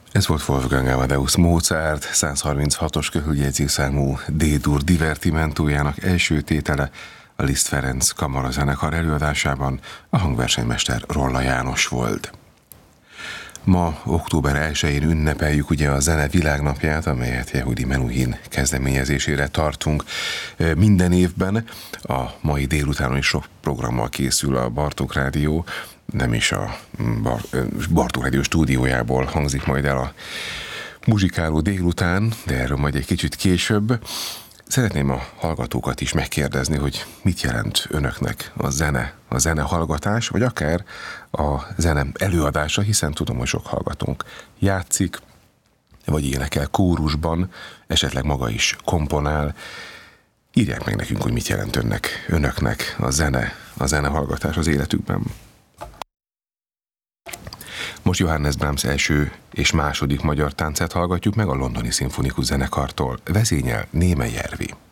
Ez volt Wolfgang Amadeus Mozart 136-os köhögjegyzőszámú D-dur divertimentójának első tétele a Liszt Ferenc kamarazenekar előadásában, a hangversenymester Rolla János volt. Ma, október 1-én ünnepeljük ugye a Zene Világnapját, amelyet Yehudi Menuhin kezdeményezésére tartunk minden évben. A mai délutánon is sok programmal készül a Bartók Rádió, nem is a Bartók Rádió stúdiójából hangzik majd el a muzsikáló délután, de erről majd egy kicsit később. Szeretném a hallgatókat is megkérdezni, hogy mit jelent önöknek a zene hallgatás, vagy akár a zene előadása, hiszen tudom, hogy sok hallgatónk játszik, vagy énekel kórusban, esetleg maga is komponál. Írják meg nekünk, hogy mit jelent önöknek a zene hallgatás az életükben. Most Johannes Brahms első és második magyar táncát hallgatjuk meg a Londoni Szimfonikus Zenekartól. Vezényel Németh Järvi.